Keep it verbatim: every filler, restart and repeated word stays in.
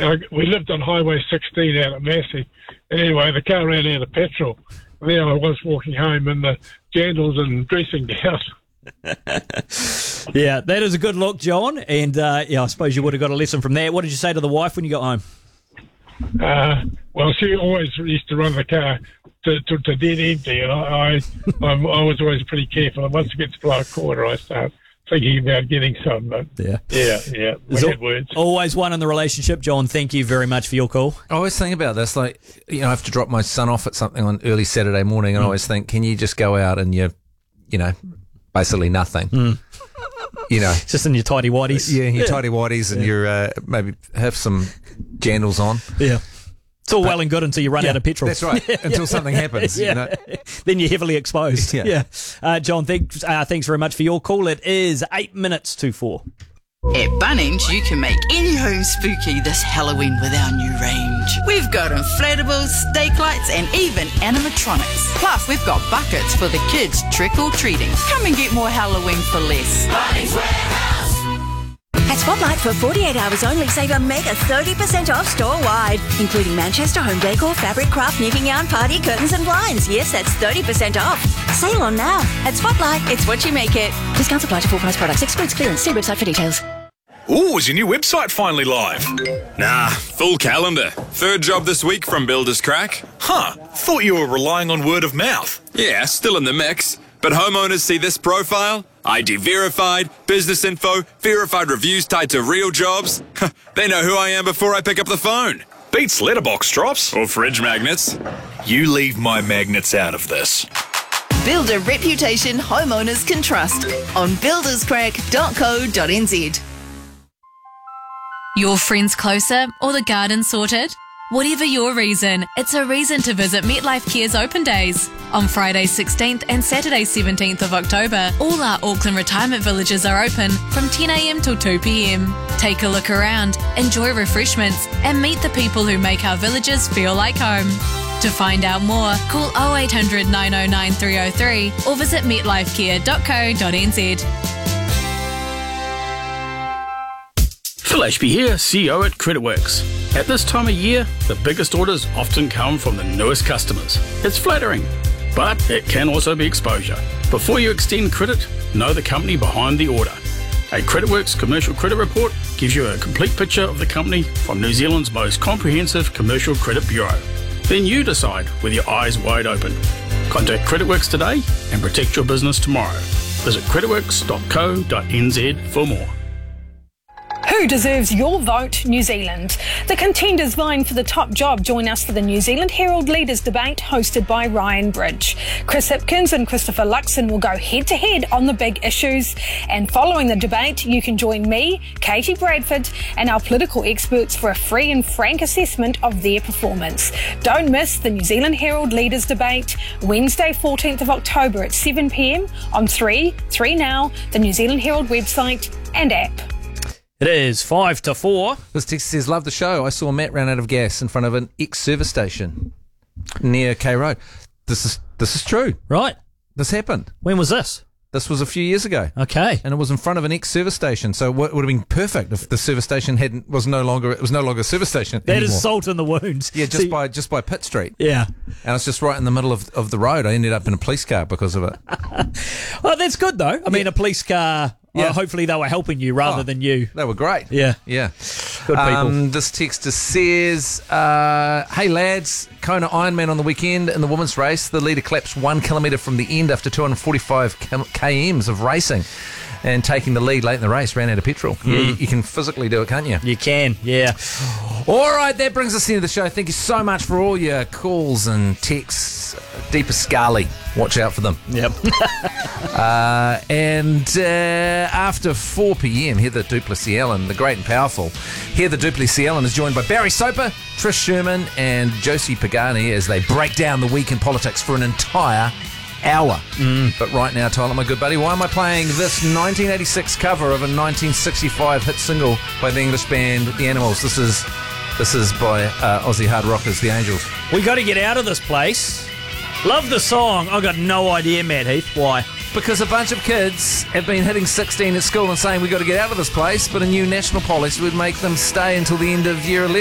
uh, we lived on Highway sixteen out at Massey. Anyway, the car ran out of petrol. There I was walking home in the jandals and dressing gown. Yeah, that is a good look, John. And uh, yeah, I suppose you would have got a lesson from that. What did you say to the wife when you got home? Uh, well, she always used to run the car to, to, to dead empty, and I, I, I'm, I was always pretty careful. And once it gets below a quarter, I start thinking about getting some. But yeah, yeah, yeah. We There's had al- words. Always one in the relationship, John. Thank you very much for your call. I always think about this, like, you know, I have to drop my son off at something on early Saturday morning, and I always think, can you just go out and you, you know, basically nothing, mm. you know, just in your tidy whities, yeah, your yeah. tidy whities, and yeah. your uh, maybe have some jandals on. Yeah. It's all but, well and good until you run yeah, out of petrol. That's right. Until yeah. something happens. Yeah. You know? Then you're heavily exposed. Yeah. yeah. Uh, John, thanks, uh, thanks very much for your call. It is eight minutes to four. At Bunnings, you can make any home spooky this Halloween with our new range. We've got inflatables, stake lights, and even animatronics. Plus, we've got buckets for the kids trick-or-treating. Come and get more Halloween for less. Bunnings Warehouse. At Spotlight, for forty-eight hours only, save a mega thirty percent off store-wide, including Manchester home decor, fabric, craft, knitting yarn, party, curtains and blinds. Yes, that's thirty percent off. Sale on now. At Spotlight, it's what you make it. Discounts apply to full price products. Excludes clearance. See website for details. Ooh, is your new website finally live? Nah, full calendar. Third job this week from Builders Crack. Huh, thought you were relying on word of mouth. Yeah, still in the mix. But homeowners see this profile, I D verified, business info, verified reviews tied to real jobs. They know who I am before I pick up the phone. Beats letterbox drops. Or fridge magnets. You leave my magnets out of this. Build a reputation homeowners can trust on builders crack dot co dot n z. Your friends closer or the garden sorted? Whatever your reason, it's a reason to visit MetLife Care's Open Days. On Friday sixteenth and Saturday seventeenth of October, all our Auckland retirement villages are open from ten a m till two p m. Take a look around, enjoy refreshments, and meet the people who make our villages feel like home. To find out more, call oh eight hundred, nine oh nine, three oh three or visit met life care dot co dot n z. Phil Ashby here, C E O at CreditWorks. At this time of year, the biggest orders often come from the newest customers. It's flattering, but it can also be exposure. Before you extend credit, know the company behind the order. A CreditWorks commercial credit report gives you a complete picture of the company from New Zealand's most comprehensive commercial credit bureau. Then you decide with your eyes wide open. Contact CreditWorks today and protect your business tomorrow. Visit creditworks dot co dot n z for more. Who deserves your vote? New Zealand. The contenders vying for the top job join us for the New Zealand Herald Leaders Debate hosted by Ryan Bridge. Chris Hipkins and Christopher Luxon will go head-to-head on the big issues. And following the debate, you can join me, Katie Bradford, and our political experts for a free and frank assessment of their performance. Don't miss the New Zealand Herald Leaders Debate, Wednesday fourteenth of October at seven p m on three, three Now, the New Zealand Herald website and app. It is five to four. This text says, love the show. I saw Matt ran out of gas in front of an ex-service station near K Road. This is this is true. Right. This happened. When was this? This was a few years ago. Okay. And it was in front of an ex-service station. So it would have been perfect if the service station hadn't was no longer it was no longer a service station That anymore. is salt in the wounds. Yeah, just See, by just by Pitt Street. Yeah. And it's just right in the middle of, of the road. I ended up in a police car because of it. Well, that's good though. I yeah. mean, a police car. Yeah. Well, hopefully they were helping you rather oh, than you. They were great. Yeah. Yeah. Good people. Um, this texter says, uh, hey lads, Kona Ironman on the weekend in the women's race. The leader collapsed one kilometre from the end after two hundred forty-five kilometres of racing and taking the lead late in the race, ran out of petrol. Mm. Yeah, you, you can physically do it, can't you? You can, yeah. All right, that brings us into the show. Thank you so much for all your calls and texts. Deepa Scali, watch out for them. Yep. uh, and uh, after four p m, Heather Duplessis-Allen, the great and powerful Heather Duplessis-Allen, is joined by Barry Soper, Trish Sherman, and Josie Pagani as they break down the week in politics for an entire hour. Mm. But right now, Tyler, my good buddy, why am I playing this nineteen eighty-six cover of a nineteen sixty-five hit single by the English band The Animals? This is this is by uh, Aussie hard rockers, The Angels. We got to get out of this place. Love the song. I got no idea, Matt Heath. Why? Because a bunch of kids have been hitting sixteen at school and saying we've got to get out of this place, but a new national policy would make them stay until the end of year eleven.